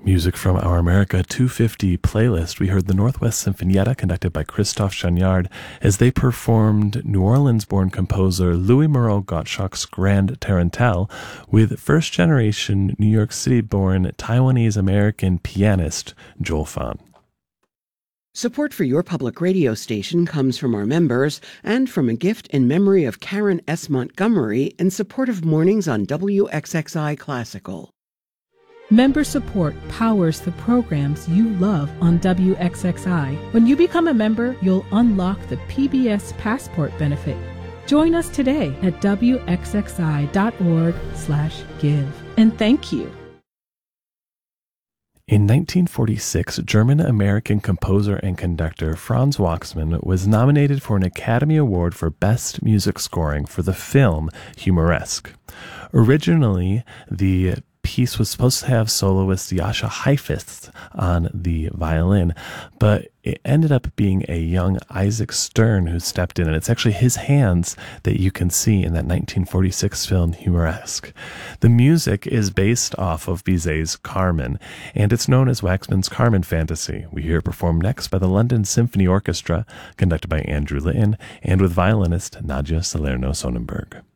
Music from our America 250 playlist. We heard the Northwest Sinfonietta conducted by Christophe Chagnard as they performed New Orleans-born composer Louis Moreau Gottschalk's Grand Tarantelle with first-generation New York City-born Taiwanese-American pianist Joel Fahn. Support for your public radio station comes from our members and from a gift in memory of Karen S. Montgomery in support of Mornings on WXXI Classical. Member support powers the programs you love on WXXI. When you become a member, you'll unlock the PBS Passport benefit. Join us today at WXXI.org/give. And thank you. In 1946, German-American composer and conductor Franz Waxman was nominated for an Academy Award for Best Music Scoring for the film Humoresque. Originally, the piece was supposed to have soloist Jascha Heifetz on the violin, but it ended up being a young Isaac Stern who stepped in, and it's actually his hands that you can see in that 1946 film Humoresque. The music is based off of Bizet's Carmen, and it's known as Waxman's Carmen Fantasy. We hear it performed next by the London Symphony Orchestra, conducted by Andrew Litton, and with violinist Nadja Salerno-Sonnenberg.